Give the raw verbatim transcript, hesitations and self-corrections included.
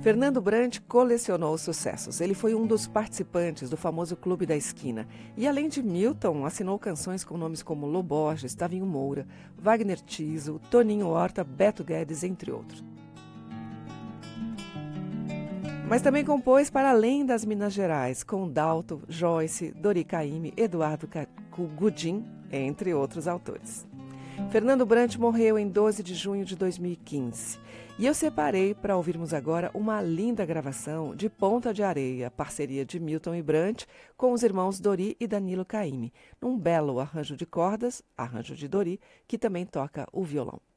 Fernando Brant colecionou sucessos. Ele foi um dos participantes do famoso Clube da Esquina. E além de Milton, assinou canções com nomes como Lô Borges, Tavinho Moura, Wagner Tiso, Toninho Horta, Beto Guedes, entre outros. Mas também compôs para além das Minas Gerais, com Dalto, Joyce, Dori Caymmi, Eduardo Gudim, entre outros autores. Fernando Brant morreu em doze de junho de dois mil e quinze. E eu separei para ouvirmos agora uma linda gravação de Ponta de Areia, parceria de Milton e Brant com os irmãos Dori e Danilo Caymmi, num belo arranjo de cordas, arranjo de Dori, que também toca o violão.